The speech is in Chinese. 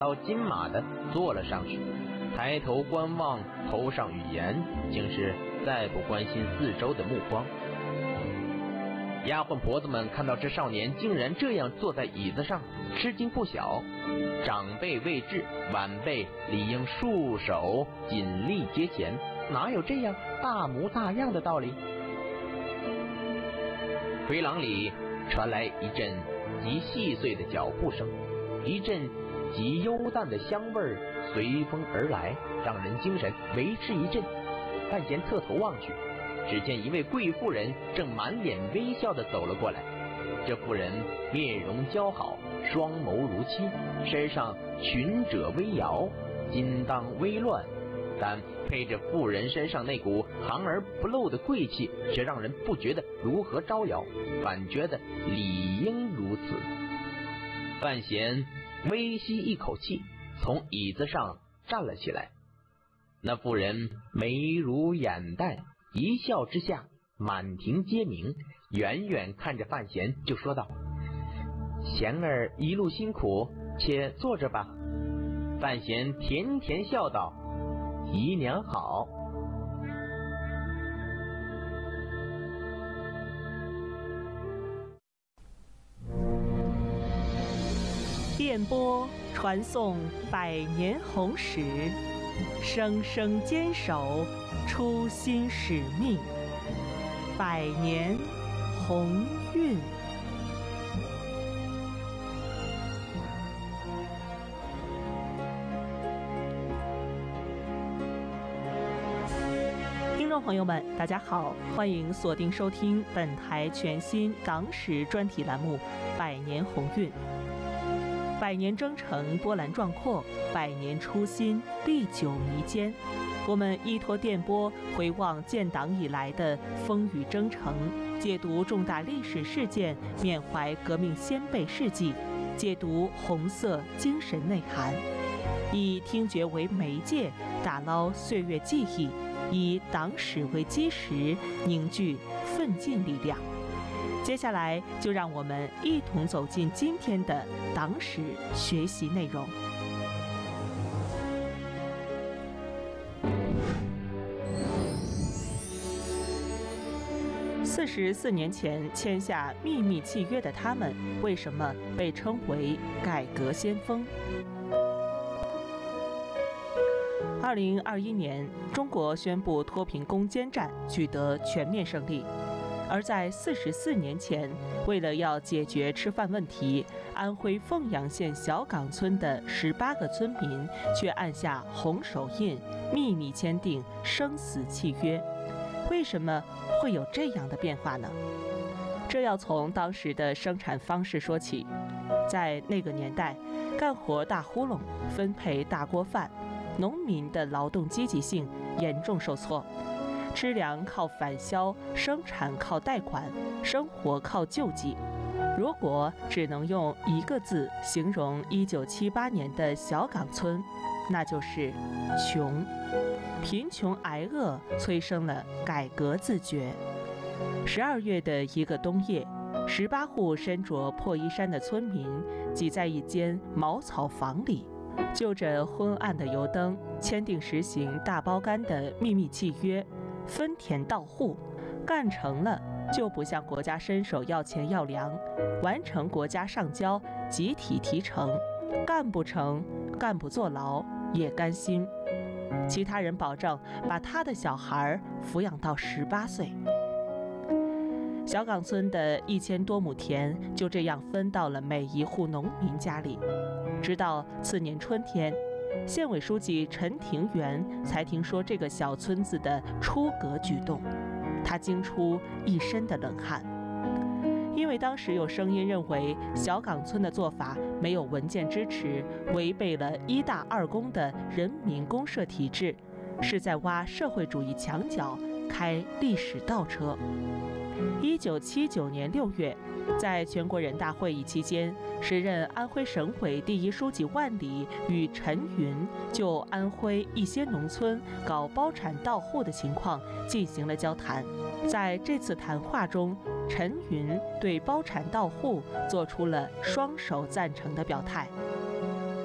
到金马的坐了上去，抬头观望，头上语言竟是再不关心四周的目光。丫鬟婆子们看到这少年竟然这样坐在椅子上，吃惊不小。长辈未至，晚辈理应束手紧立阶前，哪有这样大模大样的道理？回廊里传来一阵极细碎的脚步声，一阵极幽淡的香味随风而来，让人精神为之一振。范闲侧头望去，只见一位贵妇人正满脸微笑地走了过来。这妇人面容姣好，双眸如漆，身上裙褶微摇，襟裆微乱，但配着妇人身上那股含而不露的贵气，却让人不觉得如何招摇，反觉得理应如此。范闲微吸一口气，从椅子上站了起来。那妇人眉如眼黛，一笑之下满庭皆明，远远看着范闲就说道：贤儿一路辛苦，且坐着吧。范闲甜甜笑道：姨娘好。 电波传送100年红史，生生坚守初心使命，100年鸿运。听众朋友们，大家好，欢迎锁定收听本台全新党史专题栏目《100年鸿运》。100年征程波澜壮阔，100年初心历久弥坚。我们依托电波回望建党以来的风雨征程，解读重大历史事件，缅怀革命先辈事迹，解读红色精神内涵，以听觉为媒介，打捞岁月记忆，以党史为基石，凝聚奋进力量。接下来就让我们一同走进今天的党史学习内容。44年前签下秘密契约的他们，为什么被称为改革先锋？2021年，中国宣布脱贫攻坚战取得全面胜利。而在44年前，为了要解决吃饭问题，安徽凤阳县小岗村的18个村民却按下红手印，秘密签订生死契约。为什么会有这样的变化呢？这要从当时的生产方式说起。在那个年代，干活大呼噜，分配大锅饭，农民的劳动积极性严重受挫。吃粮靠返销，生产靠贷款，生活靠救济。如果只能用一个字形容1978年的小岗村，那就是穷。贫穷挨饿催生了改革自觉。12月的一个冬夜，18户身着破衣衫的村民挤在一间茅草房里，就着昏暗的油灯，签订实行大包干的秘密契约。分田到户，干成了就不向国家伸手要钱要粮，完成国家上交集体提成，干不成干部坐牢也甘心。其他人保证把他的小孩抚养到18岁。小岗村的1000多亩田就这样分到了每一户农民家里。直到次年春天，县委书记陈廷元才听说这个小村子的出格举动，他惊出一身的冷汗。因为当时有声音认为小岗村的做法没有文件支持，违背了1大2公的人民公社体制，是在挖社会主义墙角，开历史倒车。1979年6月，在全国人大会议期间，时任安徽省委第一书记万里与陈云就安徽一些农村搞包产到户的情况进行了交谈。在这次谈话中，陈云对包产到户做出了双手赞成的表态。